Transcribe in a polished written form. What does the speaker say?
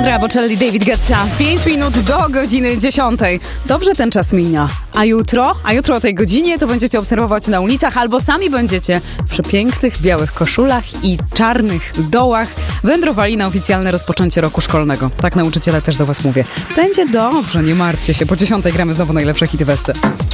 Andrea Bocelli, David Guetta. 5 minut do godziny 10. Dobrze ten czas mija. A jutro o tej godzinie to będziecie obserwować na ulicach albo sami będziecie w przepięknych białych koszulach i czarnych dołach wędrowali na oficjalne rozpoczęcie roku szkolnego. Tak nauczyciele też do was mówię. Będzie dobrze, nie martwcie się. Po 10 gramy znowu najlepsze hity Westy.